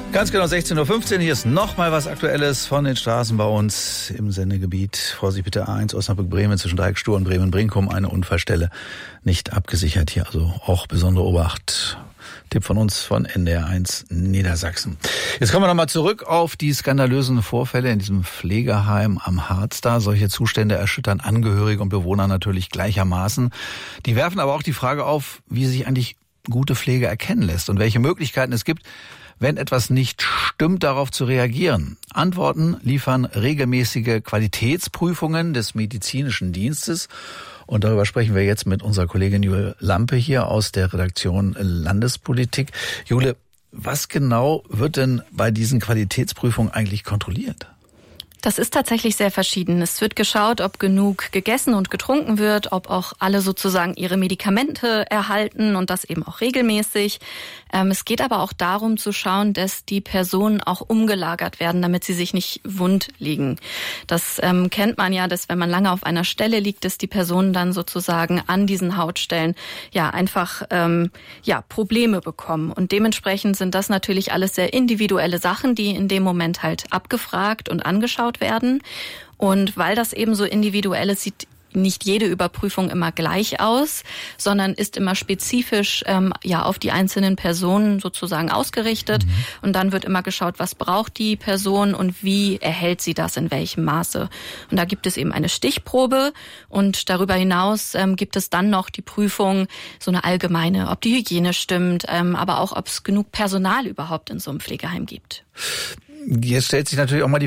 Ganz genau 16.15 Uhr. Hier ist nochmal was Aktuelles von den Straßen bei uns im Sendegebiet. Vorsicht bitte A1 Osnabrück-Bremen zwischen Dreieckstuhl und Bremen-Brinkum. Eine Unfallstelle nicht abgesichert hier. Also auch besondere Obacht. Tipp von uns von NDR1 Niedersachsen. Jetzt kommen wir nochmal zurück auf die skandalösen Vorfälle in diesem Pflegeheim am Harz da. Solche Zustände erschüttern Angehörige und Bewohner natürlich gleichermaßen. Die werfen aber auch die Frage auf, wie sich eigentlich gute Pflege erkennen lässt und welche Möglichkeiten es gibt, wenn etwas nicht stimmt, darauf zu reagieren. Antworten liefern regelmäßige Qualitätsprüfungen des medizinischen Dienstes. Und darüber sprechen wir jetzt mit unserer Kollegin Jule Lampe hier aus der Redaktion Landespolitik. Jule, was genau wird denn bei diesen Qualitätsprüfungen eigentlich kontrolliert? Das ist tatsächlich sehr verschieden. Es wird geschaut, ob genug gegessen und getrunken wird, ob auch alle sozusagen ihre Medikamente erhalten und das eben auch regelmäßig. Es geht aber auch darum zu schauen, dass die Personen auch umgelagert werden, damit sie sich nicht wund liegen. Das kennt man ja, dass wenn man lange auf einer Stelle liegt, dass die Personen dann sozusagen an diesen Hautstellen einfach Probleme bekommen. Und dementsprechend sind das natürlich alles sehr individuelle Sachen, die in dem Moment halt abgefragt und angeschaut werden. Und weil das eben so individuell ist, sieht nicht jede Überprüfung immer gleich aus, sondern ist immer spezifisch auf die einzelnen Personen sozusagen ausgerichtet. Und dann wird immer geschaut, was braucht die Person und wie erhält sie das, in welchem Maße. Und da gibt es eben eine Stichprobe und darüber hinaus gibt es dann noch die Prüfung, so eine allgemeine, ob die Hygiene stimmt, aber auch, ob es genug Personal überhaupt in so einem Pflegeheim gibt. Jetzt stellt sich natürlich auch mal die